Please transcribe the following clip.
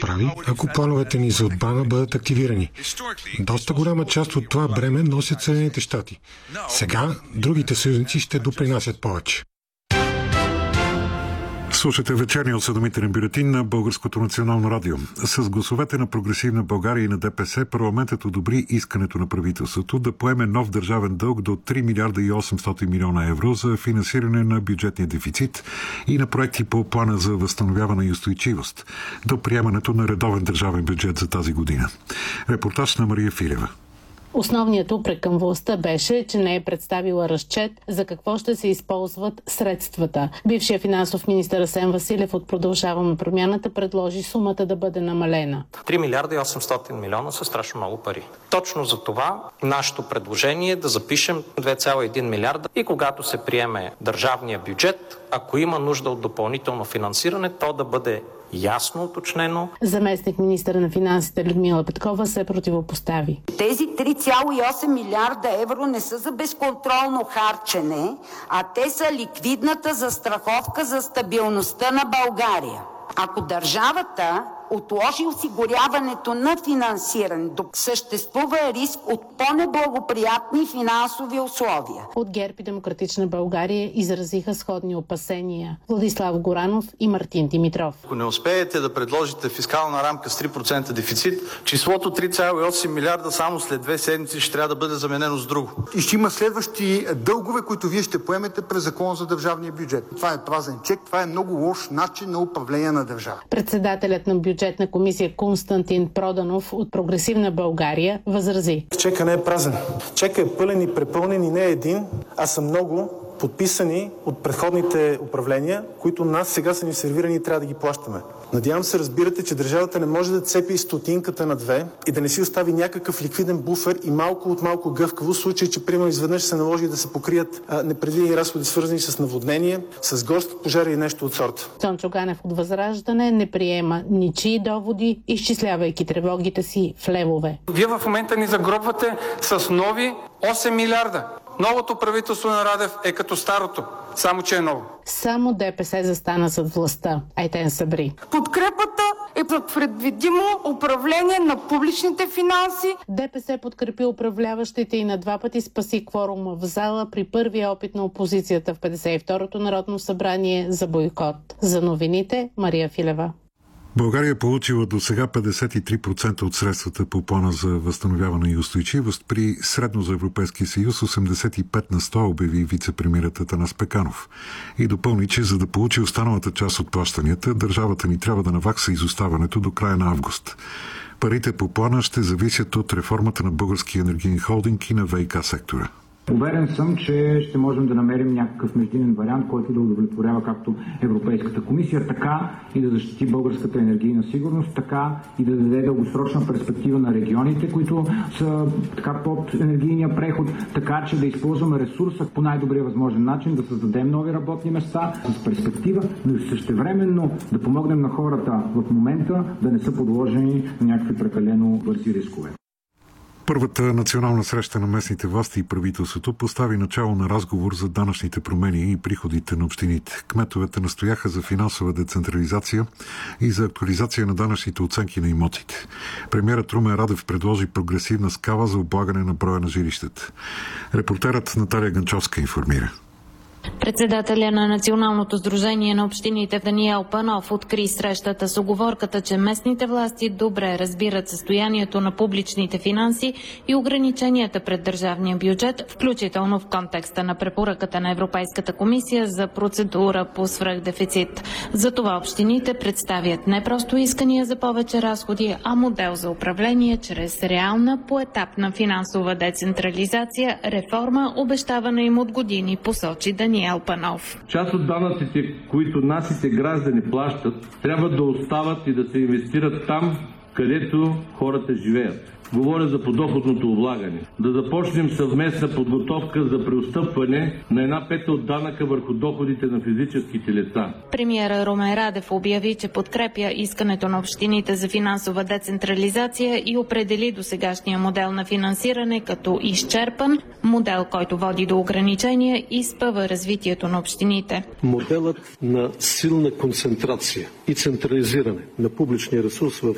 направи, ако плановете ни за отбрана бъдат активирани. Доста голяма част от това бреме носят Съединените щати. Сега другите съюзници ще допринасят повече. Слушате вечерния осведомителен бюлетин на Българското национално радио. С гласовете на Прогресивна България и на ДПС парламентът одобри искането на правителството да поеме нов държавен дълг до 3 милиарда и 800 милиона евро за финансиране на бюджетния дефицит и на проекти по плана за възстановяване и устойчивост до приемането на редовен държавен бюджет за тази година. Репортаж на Мария Филева. Основният упрек към властта беше, че не е представила разчет за какво ще се използват средствата. Бившият финансов министър Асен Василев от Продължаваме промяната предложи сумата да бъде намалена. 3 милиарда и 800 милиона са страшно много пари. Точно за това нашето предложение е да запишем 2,1 милиарда и когато се приеме държавния бюджет, ако има нужда от допълнително финансиране, то да бъде ясно уточнено. Заместник министър на финансите Людмила Петкова се противопостави. Тези 3,8 милиарда евро не са за безконтролно харчене, а те са ликвидната застраховка за стабилността на България. Ако държавата отложи осигуряването на финансиране, съществува риск от по-неблагоприятни финансови условия. От ГЕРБ и Демократична България изразиха сходни опасения Владислав Горанов и Мартин Димитров. Ако не успеете да предложите фискална рамка с 3% дефицит, числото 3,8 милиарда само след 2 седмици ще трябва да бъде заменено с друго. И ще има следващи дългове, които вие ще поемете през Закона за държавния бюджет. Това е празен чек, това е много лош начин на управление на държава. Председателят на бюджетна комисия Константин Проданов от Прогресивна България възрази. Чека не е празен. Чека е пълен и препълнен и не е един, а са много подписани от предходните управления, които нас сега са ни сервирани и трябва да ги плащаме. Надявам се, разбирате, че държавата не може да цепи стотинката на две и да не си остави някакъв ликвиден буфер и малко от малко гъвкаво, в случай, че примерно изведнъж се наложи да се покрият непредвидени разходи, свързани с наводнение, с горски пожари и нещо от сорта. Цончо Ганев от Възраждане не приема ничии доводи, изчислявайки тревогите си в левове. Вие в момента ни загробвате с нови 8 милиарда. Новото правителство на Радев е като старото, само че е ново. Само ДПС застана зад властта. Айтен Сабри. Подкрепата е за предвидимо управление на публичните финанси. ДПС подкрепи управляващите и на 2 пъти спаси кворума в зала при първия опит на опозицията в 52-то Народно събрание за бойкот. За новините Мария Филева. България е получила до сега 53% от средствата по плана за възстановяване и устойчивост при средно за Европейския съюз 85%, обяви вице-премиерът Атанас Пеканов. И допълни, че за да получи останалата част от плащанията, държавата ни трябва да навакса изоставането до края на август. Парите по плана ще зависят от реформата на Българския енергиен холдинг и на ВиК сектора. Уверен съм, че ще можем да намерим някакъв междинен вариант, който да удовлетворява както Европейската комисия, така и да защити българската енергийна сигурност, така и да даде дългосрочна перспектива на регионите, които са така под енергийния преход, така че да използваме ресурса по най-добрия възможен начин, да създадем нови работни места с перспектива, но и същевременно да помогнем на хората в момента да не са подложени на някакви прекалено бързи рискове. Първата национална среща на местните власти и правителството постави начало на разговор за данъчните промени и приходите на общините. Кметовете настояха за финансова децентрализация и за актуализация на данъчните оценки на имотите. Премиерът Румен Радев предложи прогресивна скала за облагане на броя на жилищата. Репортерът Наталия Ганчовска информира. Председателя на Националното сдружение на общините Даниел Панов откри срещата с уговорката, че местните власти добре разбират състоянието на публичните финанси и ограниченията пред държавния бюджет, включително в контекста на препоръката на Европейската комисия за процедура по свръхдефицит. Затова общините представят не просто искания за повече разходи, а модел за управление чрез реална поетапна финансова децентрализация, реформа, обещавана им от години, посочи Даниел Панов. Част от данъците, които нашите граждани плащат, трябва да остават и да се инвестират там, където хората живеят. Говоря за подоходното облагане. Да започнем съвместна подготовка за преотстъпване на 1/5 от данъка върху доходите на физическите лица. Премиерът Румен Радев обяви, че подкрепя искането на общините за финансова децентрализация и определи досегашния модел на финансиране като изчерпан, модел, който води до ограничения и спъва развитието на общините. Моделът на силна концентрация и централизиране на публичния ресурс в